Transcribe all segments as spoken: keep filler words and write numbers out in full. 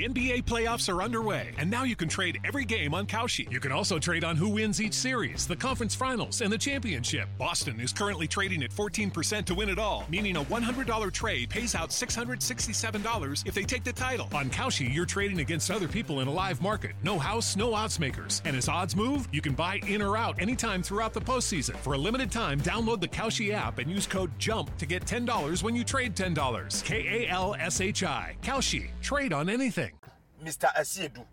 The N B A playoffs are underway, and now you can trade every game on Kalshi. You can also trade on who wins each series, the conference finals, and the championship. Boston is currently trading at fourteen percent to win it all, meaning a one hundred dollars trade pays out six hundred sixty-seven dollars if they take the title. On Kalshi, you're trading against other people in a live market. No house, no odds makers. And as odds move, you can buy in or out anytime throughout the postseason. For a limited time, download the Kalshi app and use code JUMP to get ten dollars when you trade ten dollars. K A L S H I. Kalshi. Trade on anything. Mister Asiedu.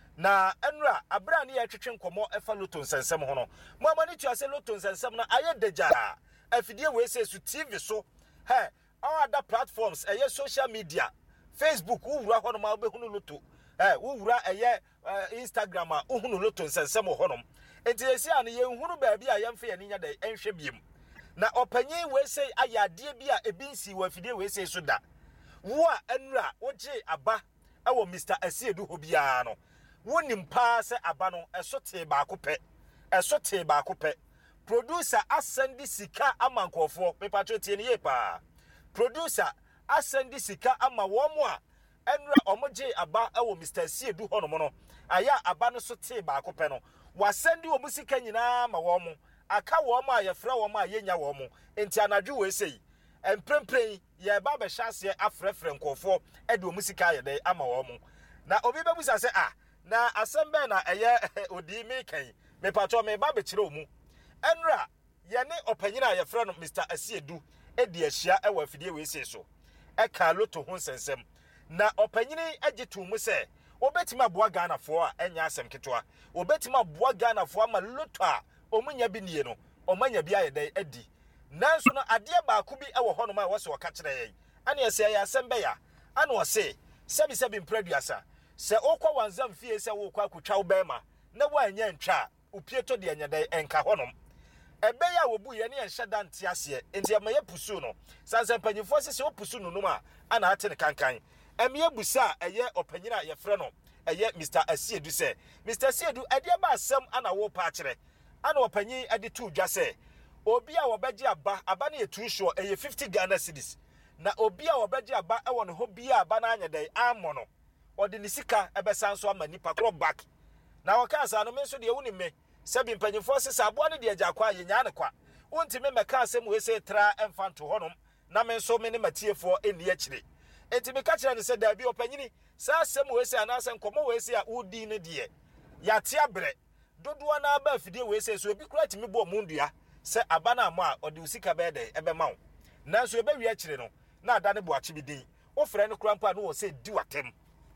Na enra abra ne ya twetwe nkomo efa Luton sensem ho no. Mo amani tu ase Luton sensem na aye deja. Afidie we say su T V so. He, all other platforms, eye social media. Facebook wura ho no ma obehunu Luton. Eh, wura eye Instagram a uhunu Luton sensem ho no. Enti esi an ye nhunu ba bia ye mfe ye nya de enhwe biem. Na opanyin we say ayade bia ebinsi wa afidie we say so da. Wo a enra oje aba ewo Mister Asiedu hobia no wonim pa se aba no esote ba akopɛ esote ba akopɛ producer asandi sika ama nkofo pepacho tie ne ye pa producer asandi sika ama wo mo a enra omoje aba ewo Mister Asiedu hono mo no aya aba no sote ba akopɛ no wasandi wo musika nyina ma wo mo aka wo mo a ye frɛ wo mo a yenya wo mo enti anadwo we sei emprempren ye ba be hyase afrefre nkofo e de omusika ye dey ama wo mu na obi bebusa se ah na asembe na eye odi mi kan me pato me ba be kire omu enra ye ne opanyina ye frɛ no Mister Asiedu e de ahia e wa afidie we sei so e ka loto ho sensem na opanyini agitu mu se obetima aboa Ganafo a enya asem ketwa obetima aboa Ganafo ama loto a omunya bi nie no omanya bi aye dey adi nanso no ade ba ku bi e wo hono ma wo se wo ka kire yen ane ese ya asembe ya ane wo se sebi sebi mpraduasa se okwa wanzam fie se wo kwa akutwa wo bema na wo anya ntwa upieto de anya de enka honom ebe ya wo bu ye ne enhye dante ase enti ama ye pusu no sanse panyifo se se opusu no no ma ana ate ne kankan eme ye busa eye opanyina ye frɛ no eye Mister Asiedu se Mister Asiedu ade ba asem ana wo pa kire ana opanyin ade tu dwa se obi a wobeje aba aba na yetu sure eye fifty Ghana cedis na obi a wobeje aba e won ho bi aba na anya dai amo no odi ni sika ebesan so ama nipa kro back na waka sa no me so de woni me sebi mpanyimfo se sabo ne de agya kwa yenya ne kwa wonti me meka asem we se tra emfanto honom na me so me ne matiefo eni akire enti me ka kire ne se da bi opanyini sa asem we se anase nkomo we se a udi ne de ya te abre dodo na aba afidie we se so obi kura timi bo mundua se abana ma odi usika bede ebe ma wo nanso ebe wi akire no na ada ne bo achi bi din wo frɛ no krampa no wo se di watem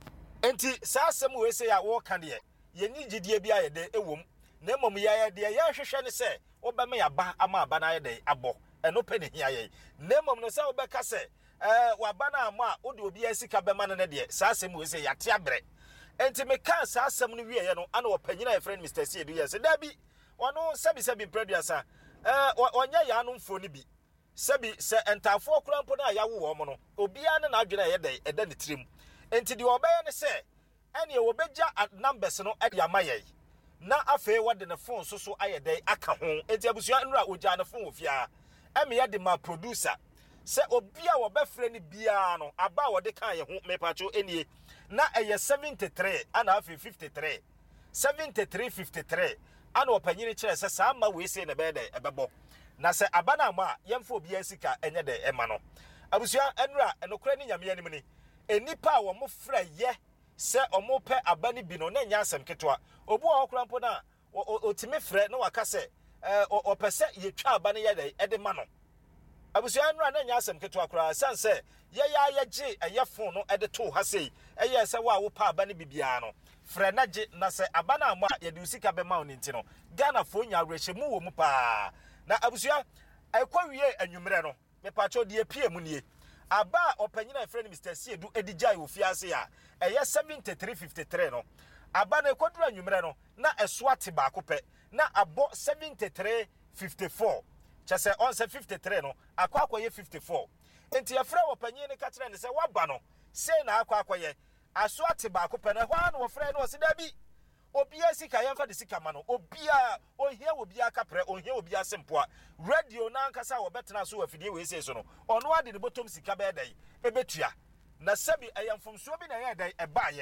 enti sa asem we se ya wo kan de ye ni gidie bi ayede ewom na emom ya ya de ya hwehwɛ ne se wo be me ya ba ama abana ayede abo eno pe ne hia ye na emom no se wo be ka se eh wa abana ama odi obi asika be ma ne de sa asem we se ya te abre enti me ka sa asem no wie ye no ana wo panyina ye friend Mister Asiedu ye se da bi ono sabi sabi producer eh onye ya anu mfo ni bi sebi se entafo krampo na ya wo mo no obia ne na adwena ye dai eda ne trim enti de obaye ne se ene wo beja numbers no e de amaye na afa wo de ne phone so so aye dai aka ho enti abusua nra oja ne phone ofia eme ye de ma producer se obia wo be frɛ ni bia no aba wo de kan ye ho me pacho enie na eye seventy-three ana afi fifty-three seventy-three fifty-three ana opanyini kire se sa ma we se ne be de ebebo na se abana ma yemfo obi asika enye de ema no abusua enra enokra ni nyame anim ni enipa wo mo fra ye se omo pe abani bi no na nya asem ketwa obu a okra mpo na otime frɛ na waka se eh opese yetwa abani ye de ede ma no abusua enra na nya asem ketwa kra sanse ye ya ye gye eye fon no ede to ha sei eye se wa wo pa abani bibia no frɛ na gye na se abana ma ye de usika be ma oni nti no Ganafo nya rehemu wo mu pa na abusua ekwa wie anwumre no me pacho de apie mu nie aba opanyina friend Mister Asiedu edigya ofiase ya eye seventy-three fifty-three no aba na ekodura anwumre no na esoate ba akopɛ na abo seventy-three fifty-four chese on se fifty-three no akwa akwa ye fifty-four enti ye frɛ opanyin ne ka kire ne se waba no se na akwa akwa ye asoate ba akopɛ na hwa na wo frɛ no se da bi obia sika yemfa de sika ma no obia ohia obia kapre ohia obia sempoa radio na nkasa wo betena so afidie we sei so no ono ade ne bottom sika be dai ebetua na sabi ayamfomso bi na ye dai eba